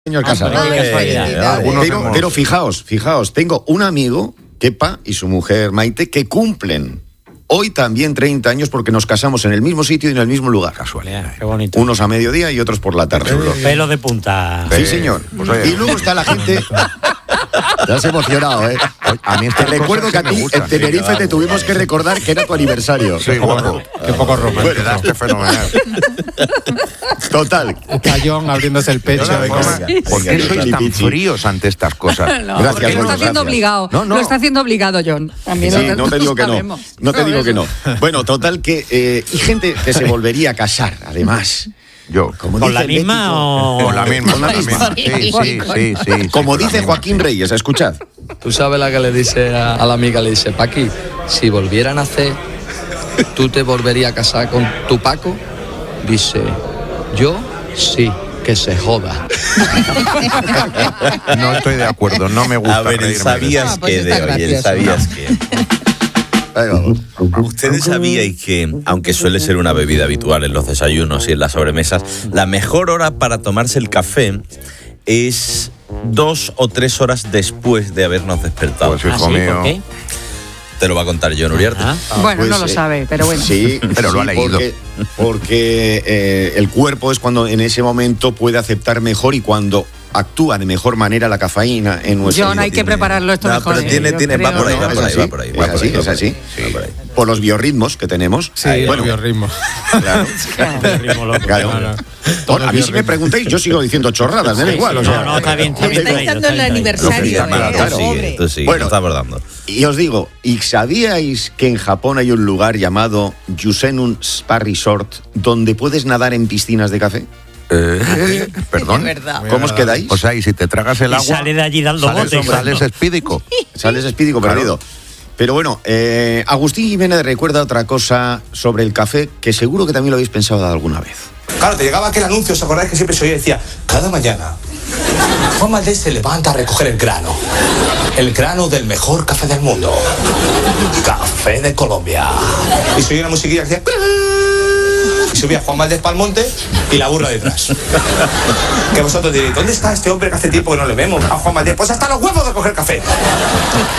Señor Casado. Pero fijaos, tengo un amigo, Kepa, y su mujer Maite, que cumplen hoy también 30 años porque nos casamos en el mismo sitio y en el mismo lugar. Casualidad. Qué bonito. Unos a mediodía y otros por la tarde. Pelo de punta. Sí, señor. Pues y luego está la gente... Te has emocionado, ¿eh? A mí te recuerdo que a ti en Tenerife te tuvimos que recordar que era tu aniversario. Sí, guapo. Qué poco romántico. Bueno, quedaste fenomenal. Total. Cayón abriéndose el pecho. ¿Por qué sois tan fríos ante estas cosas? No, Gracias, porque lo está haciendo obligado. No. Lo está haciendo obligado, John. También Sí, no te digo que no. No te digo que no. Bueno, total que... y gente que se volvería a casar, además. Yo. ¿Con la misma o...? Con la misma. Sí. Como dice Joaquín Reyes, escuchad. Tú sabes la que le dice a la amiga, le dice, Paqui, si volvieran a hacer, ¿tú te volverías a casar con tu Paco? Dice, yo sí, que se joda. No estoy de acuerdo, no me gusta. A ver, el sabías que de hoy, el sabías que... Ustedes sabíais que, aunque suele ser una bebida habitual en los desayunos y en las sobremesas, la mejor hora para tomarse el café es 2 o 3 horas después de habernos despertado. Pues hijo mío. ¿Por qué? Te lo va a contar John Uriarte. Bueno, Pues, no lo sabe, pero bueno. Sí, pero lo ha leído. Porque el cuerpo es cuando en ese momento puede aceptar mejor y cuando actúa de mejor manera la cafeína en nuestro John, hay que prepararlo esto mejor. Pero va por ahí, Es así. Por los biorritmos que tenemos. Sí, bueno, biorritmos. Claro. Bueno, a mí si me preguntáis, yo sigo diciendo chorradas, da igual. O sea, no, está bien. Está dando el aniversario. Tú sigue, Bueno, estamos dando. Y os digo, ¿y sabíais que en Japón hay un lugar llamado Yusenun Spa Resort donde puedes nadar en piscinas de café? Perdón. ¿Cómo os quedáis? O sea, y si te tragas el Y agua, sale de allí dando botes. sales espídico. Sales espídico perdido. Pero bueno, Agustín Jiménez recuerda otra cosa sobre el café que seguro que también lo habéis pensado alguna vez. Claro, te llegaba aquel anuncio, ¿os acordáis que siempre se oía? Decía, cada mañana Juan Valdés se levanta a recoger el grano del mejor café del mundo, Café de Colombia. Y se oía una musiquilla que decía... Y subía Juan Valdés para el monte y la burra detrás. Que vosotros diréis, ¿dónde está este hombre que hace tiempo que no le vemos? A Juan Valdés, pues hasta los huevos de coger café.